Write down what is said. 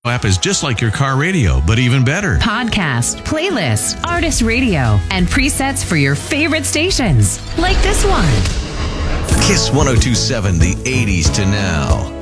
app is just like your car radio, but even better. Podcast, playlist, artist radio, and presets for your favorite stations, like this one. Kiss 102.7, the 80s to now.